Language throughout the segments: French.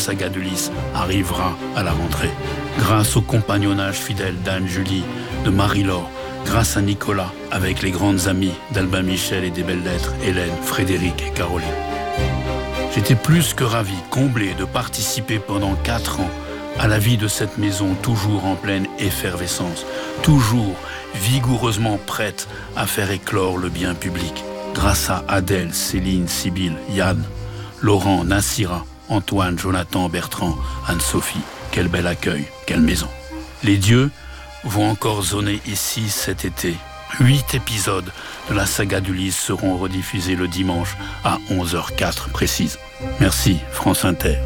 saga d'Ulysse arrivera à la rentrée. Grâce au compagnonnage fidèle d'Anne-Julie, de Marie-Laure, grâce à Nicolas, avec les grandes amies d'Albin Michel et des belles lettres, Hélène, Frédéric et Caroline. J'étais plus que ravi, comblé de participer pendant 4 ans à la vie de cette maison toujours en pleine effervescence, toujours vigoureusement prête à faire éclore le bien public. Grâce à Adèle, Céline, Sibylle, Yann, Laurent, Nassira, Antoine, Jonathan, Bertrand, Anne-Sophie. Quel bel accueil, quelle maison. Les dieux vont encore zoner ici cet été. 8 épisodes de la saga d'Ulysse seront rediffusés le dimanche à 11h04 précise. Merci France Inter.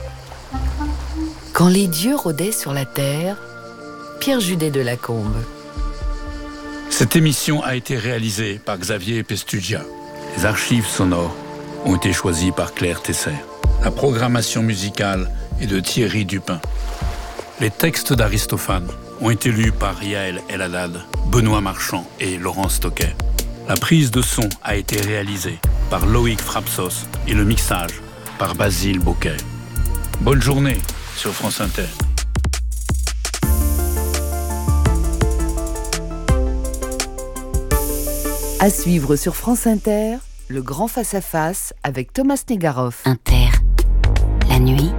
Quand les dieux rôdaient sur la terre, Pierre Judet de Lacombe. Cette émission a été réalisée par Xavier Pestugia. Les archives sonores ont été choisies par Claire Tesser. La programmation musicale est de Thierry Dupin. Les textes d'Aristophane ont été lus par Yael El Haddad, Benoît Marchand et Laurent Stocker. La prise de son a été réalisée par Loïc Frapsos et le mixage par Basile Bocquet. Bonne journée sur France Inter. À suivre sur France Inter, le grand face-à-face avec Thomas Negaroff. Inter, la nuit,